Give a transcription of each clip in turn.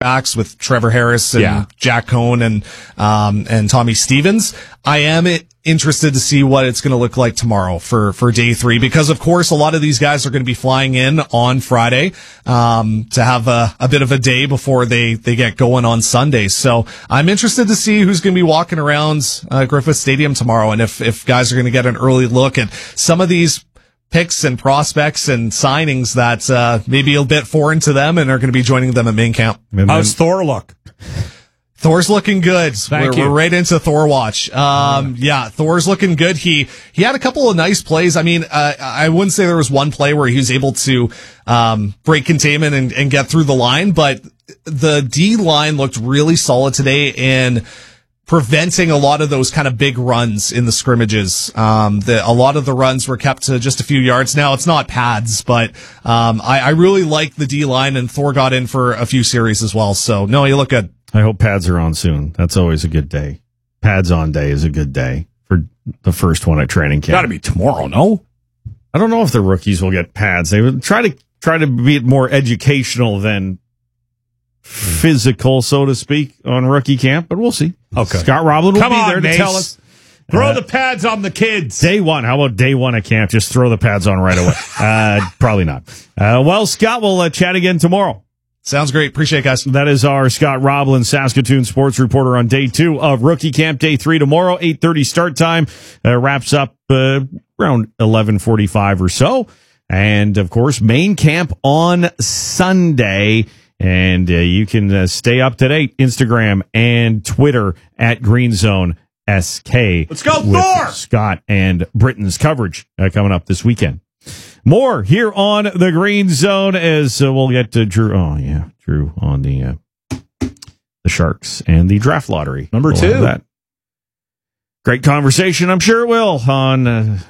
backs with Trevor Harris and Jack Cohn and Tommy Stevens. I am interested to see what it's going to look like tomorrow for day 3, because of course a lot of these guys are going to be flying in on Friday to have a bit of a day before they get going on Sunday. So I'm interested to see who's going to be walking around Griffith Stadium tomorrow, and if guys are going to get an early look at some of these picks and prospects and signings that maybe a bit foreign to them and are going to be joining them at main camp. How's Thor look? Thor's looking good. We're right into Thor watch. Thor's looking good. He had a couple of nice plays. I mean, I wouldn't say there was one play where he was able to break containment and get through the line, but the D line looked really solid today in preventing a lot of those kind of big runs in the scrimmages. A lot of the runs were kept to just a few yards. Now it's not pads, but I really like the D line, and Thor got in for a few series as well. So no, you look good. I hope pads are on soon. That's always a good day. Pads on day is a good day for the first one at training camp. Got to be tomorrow, no? I don't know if the rookies will get pads. They would try to be more educational than physical, so to speak, on rookie camp, but we'll see. Okay. Scott Roblin will be there to tell us. Throw the pads on the kids. Day one. How about day one at camp? Just throw the pads on right away. Probably not. Well, Scott, we'll chat again tomorrow. Sounds great. Appreciate it, guys. That is our Scott Roblin, Saskatoon sports reporter on day 2 of rookie camp. Day 3 tomorrow, 8:30 start time. Wraps up around 11:45 or so. And, of course, main camp on Sunday. And you can stay up to date, Instagram and Twitter at Green Zone SK. Let's go, with Thor! Scott and Britain's coverage coming up this weekend. More here on the Green Zone as we'll get to Drew. Oh, yeah, Drew on the Sharks and the draft lottery. Number 2. That. Great conversation, I'm sure it will. Can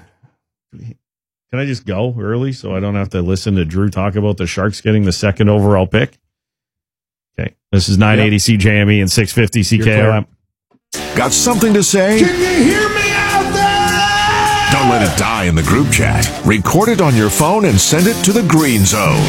I just go early so I don't have to listen to Drew talk about the Sharks getting the 2nd overall pick? Okay, this is 980 CJME and 650 CKOM. Got something to say? Can you hear me out there? Don't let it die in the group chat. Record it on your phone and send it to the Green Zone.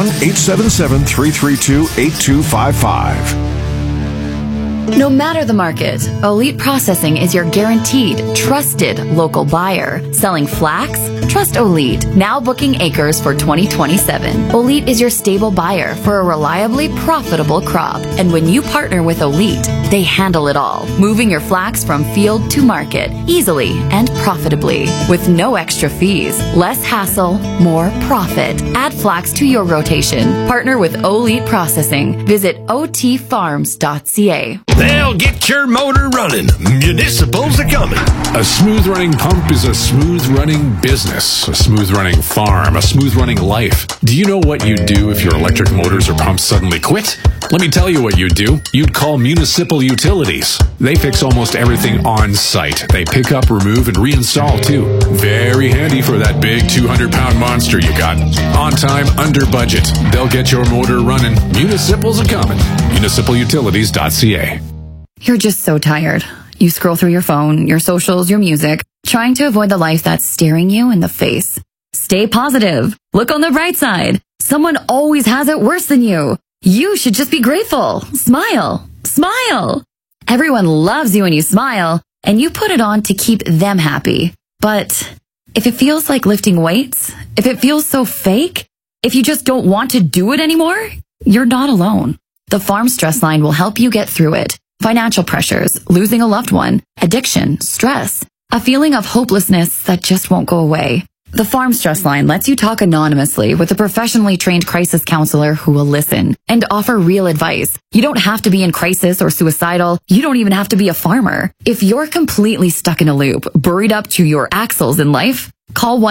1-877-332-8255. No matter the market, Elite Processing is your guaranteed, trusted local buyer. Selling flax? Trust Elite. Now booking acres for 2027. Elite is your stable buyer for a reliably profitable crop. And when you partner with Elite, they handle it all, moving your flax from field to market easily and profitably with no extra fees, less hassle, more profit. Add flax to your rotation. Partner with Elite Processing. Visit otfarms.ca. They'll get your motor running. Municipals are coming. A smooth-running pump is a smooth-running business, a smooth-running farm, a smooth-running life. Do you know what you'd do if your electric motors or pumps suddenly quit? Let me tell you what you'd do. You'd call Municipal Utilities. They fix almost everything on site. They pick up, remove, and reinstall, too. Very handy for that big 200-pound monster you got. On time, under budget. They'll get your motor running. Municipals are coming. MunicipalUtilities.ca. You're just so tired. You scroll through your phone, your socials, your music, trying to avoid the life that's staring you in the face. Stay positive. Look on the bright side. Someone always has it worse than you. You should just be grateful. Smile. Smile. Everyone loves you when you smile, and you put it on to keep them happy. But if it feels like lifting weights, if it feels so fake, if you just don't want to do it anymore, you're not alone. The Farm Stress Line will help you get through it. Financial pressures, losing a loved one, addiction, stress, a feeling of hopelessness that just won't go away. The Farm Stress Line lets you talk anonymously with a professionally trained crisis counselor who will listen and offer real advice. You don't have to be in crisis or suicidal. You don't even have to be a farmer. If you're completely stuck in a loop, buried up to your axles in life, call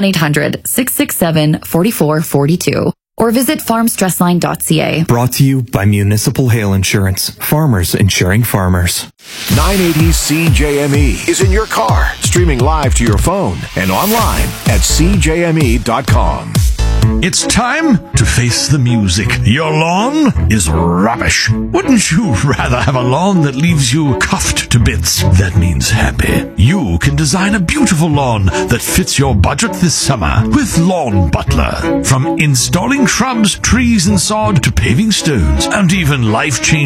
1-800-667-4442. or visit farmstressline.ca. Brought to you by Municipal Hail Insurance. Farmers insuring farmers. 980 CJME is in your car, streaming live to your phone and online at CJME.com. It's time to face the music. Your lawn is rubbish. Wouldn't you rather have a lawn that leaves you cuffed to bits? That means happy. You can design a beautiful lawn that fits your budget this summer with Lawn Butler. From installing shrubs, trees, and sod to paving stones, and even life-changing